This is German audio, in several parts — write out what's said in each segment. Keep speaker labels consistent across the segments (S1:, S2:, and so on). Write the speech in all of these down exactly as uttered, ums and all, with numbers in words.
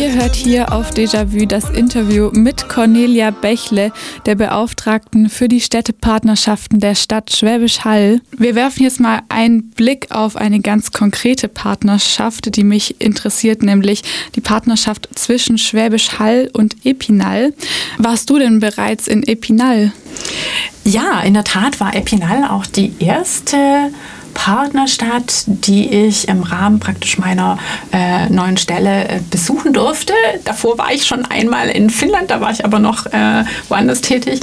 S1: Ihr hört hier auf Déjà-vu das Interview mit Cornelia Bächle, der Beauftragten für die Städtepartnerschaften der Stadt Schwäbisch Hall. Wir werfen jetzt mal einen Blick auf eine ganz konkrete Partnerschaft, die mich interessiert, nämlich die Partnerschaft zwischen Schwäbisch Hall und Epinal. Warst du denn bereits in Epinal?
S2: Ja, in der Tat war Epinal auch die erste Partnerstadt, die ich im Rahmen praktisch meiner äh, neuen Stelle äh, besuchen durfte. Davor war ich schon einmal in Finnland, da war ich aber noch äh, woanders tätig.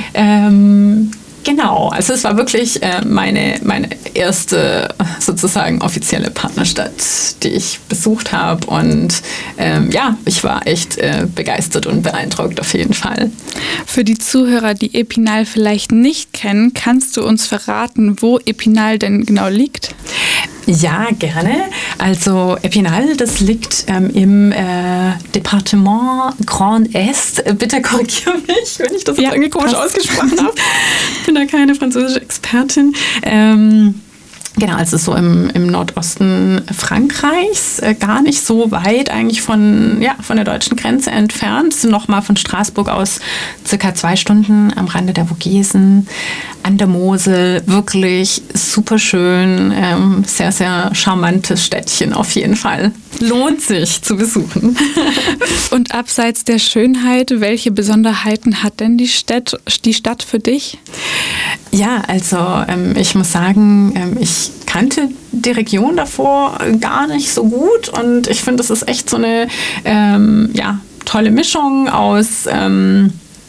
S2: Ähm, genau, also es war wirklich äh, meine, meine erste sozusagen offizielle Partnerstadt, die ich besucht habe. Und ähm, ja, ich war echt äh, begeistert und beeindruckt auf jeden Fall.
S1: Für die Zuhörer, die Epinal vielleicht nicht kennen, kannst du uns verraten, wo Epinal denn genau liegt?
S2: Ja, gerne. Also Epinal, das liegt ähm, im äh, Departement Grand Est. Bitte korrigiere mich, wenn ich das jetzt
S1: ja,
S2: irgendwie komisch
S1: passt.
S2: ausgesprochen habe. Ich bin da keine französische Expertin. Ähm, Genau, also so im, im Nordosten Frankreichs, äh, gar nicht so weit eigentlich von, ja, von der deutschen Grenze entfernt. Sind nochmal von Straßburg aus circa zwei Stunden am Rande der Vogesen, an der Mosel. Wirklich super schön, ähm, sehr, sehr charmantes Städtchen auf jeden Fall. Lohnt sich zu besuchen.
S1: Und abseits der Schönheit, welche Besonderheiten hat denn die Stadt, die Stadt für dich?
S2: Ja, also ähm, ich muss sagen, ähm, ich kannte die Region davor gar nicht so gut und ich finde, das ist echt so eine ähm, ja, tolle Mischung aus, ähm,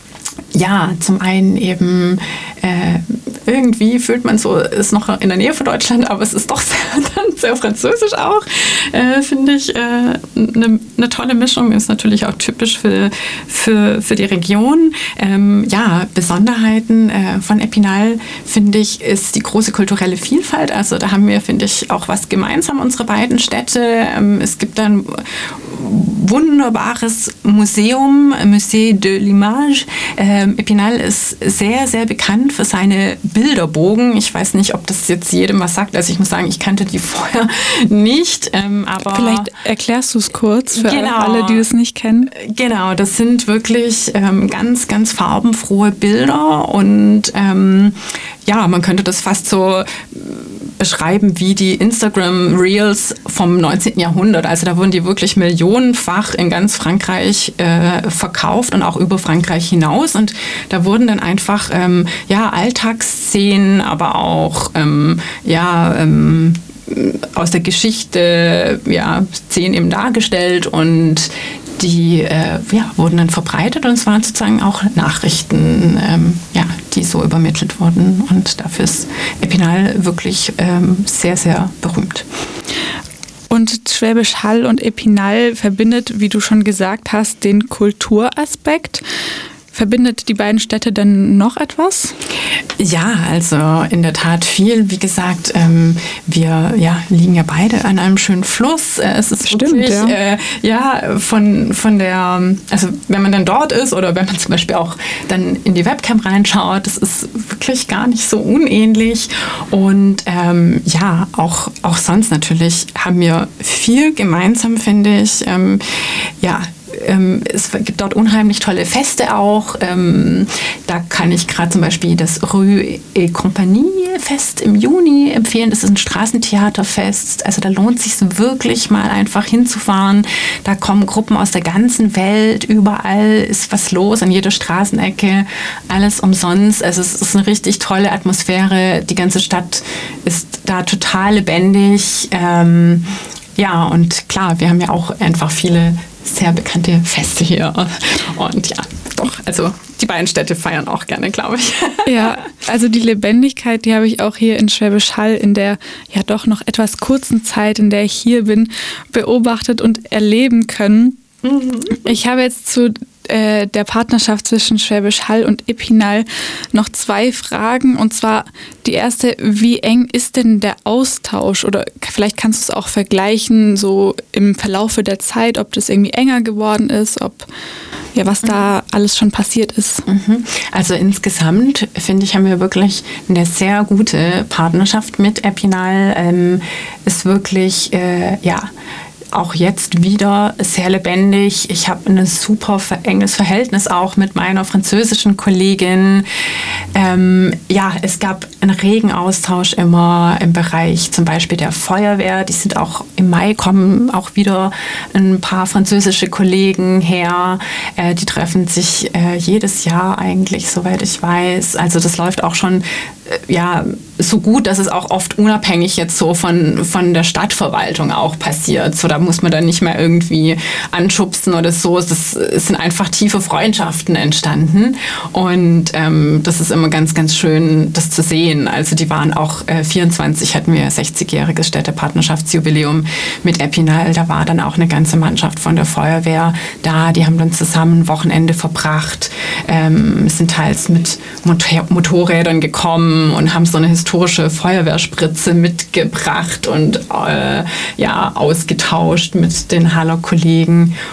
S2: ja, zum einen eben äh, irgendwie fühlt man so, ist noch in der Nähe von Deutschland, aber es ist doch sehr, dann sehr französisch auch, äh, finde ich. Eine äh, ne tolle Mischung, ist natürlich auch typisch für, für, für die Region. Ähm, ja, Besonderheiten äh, von Epinal, finde ich, ist die große kulturelle Vielfalt. Also da haben wir, finde ich, auch was gemeinsam, unsere beiden Städte. Ähm, es gibt ein wunderbares Museum, Musée de l'Image. Ähm, Epinal ist sehr, sehr bekannt für seine Bilderbogen. Ich weiß nicht, ob das jetzt jedem was sagt. Also ich muss sagen, ich kannte die vorher nicht. Ähm, aber
S1: vielleicht erklärst du es kurz für
S2: genau,
S1: alle, die es nicht kennen.
S2: Genau, das sind wirklich ähm, ganz, ganz farbenfrohe Bilder und ähm, ja, man könnte das fast so beschreiben wie die Instagram-Reels vom neunzehnten Jahrhundert. Also da wurden die wirklich millionenfach in ganz Frankreich äh, verkauft und auch über Frankreich hinaus. Und da wurden dann einfach ähm, ja, Alltagsszenen, aber auch ähm, ja, ähm, aus der Geschichte ja, Szenen eben dargestellt und die äh, ja, wurden dann verbreitet und es waren sozusagen auch Nachrichten, ähm, ja, die so übermittelt wurden und dafür ist Epinal wirklich ähm, sehr, sehr berühmt.
S1: Und Schwäbisch Hall und Epinal verbindet, wie du schon gesagt hast, den Kulturaspekt. Verbindet die beiden Städte denn noch etwas?
S2: Ja, also in der Tat viel. Wie gesagt, ähm, wir ja, liegen ja beide an einem schönen Fluss. Äh, es ist
S1: Stimmt,
S2: wirklich,
S1: ja.
S2: Äh, ja, von, von der, also wenn man dann dort ist oder wenn man zum Beispiel auch dann in die Webcam reinschaut, das ist wirklich gar nicht so unähnlich. Und ähm, ja, auch, auch sonst natürlich haben wir viel gemeinsam, finde ich. Ähm, ja, Es gibt dort unheimlich tolle Feste auch. Da kann ich gerade zum Beispiel das Rue et Compagnie Fest im Juni empfehlen. Das ist ein Straßentheaterfest. Also da lohnt es sich wirklich mal einfach hinzufahren. Da kommen Gruppen aus der ganzen Welt. Überall ist was los, an jeder Straßenecke. Alles umsonst. Also es ist eine richtig tolle Atmosphäre. Die ganze Stadt ist da total lebendig. Ja, und klar, wir haben ja auch einfach viele sehr bekannte Feste hier. Und ja, doch, also die beiden Städte feiern auch gerne, glaube ich.
S1: Ja, also die Lebendigkeit, die habe ich auch hier in Schwäbisch Hall in der ja doch noch etwas kurzen Zeit, in der ich hier bin, beobachtet und erleben können. Mhm. Ich habe jetzt zu äh, der Partnerschaft zwischen Schwäbisch Hall und Epinal noch zwei Fragen. Und zwar die erste, wie eng ist denn der Austausch? Oder vielleicht kannst du es auch vergleichen, so im Verlaufe der Zeit, ob das irgendwie enger geworden ist, ob ja, was da alles schon passiert ist.
S2: Also insgesamt, finde ich, haben wir wirklich eine sehr gute Partnerschaft mit Epinal. Ähm, ist wirklich, äh, ja, auch jetzt wieder sehr lebendig. Ich habe ein super enges Verhältnis auch mit meiner französischen Kollegin. Ähm, ja, es gab einen regen Austausch immer im Bereich zum Beispiel der Feuerwehr. Die sind auch im Mai, kommen auch wieder ein paar französische Kollegen her. Äh, die treffen sich äh, jedes Jahr eigentlich, soweit ich weiß. Also das läuft auch schon äh, ja, so gut, dass es auch oft unabhängig jetzt so von, von der Stadtverwaltung auch passiert. So, da muss man dann nicht mehr irgendwie anschubsen oder so. Das, es sind einfach tiefe Freundschaften entstanden. Und ähm, das ist immer ganz, ganz schön, das zu sehen. Also die waren auch äh, vierundzwanzig, hatten wir sechzigjähriges Städtepartnerschaftsjubiläum mit Epinal. Da war dann auch eine ganze Mannschaft von der Feuerwehr da. Die haben dann zusammen ein Wochenende verbracht, ähm, sind teils mit Motor- Motorrädern gekommen und haben so eine historische Feuerwehrspritze mitgebracht und äh, ja, ausgetauscht mit den Haller Kollegen.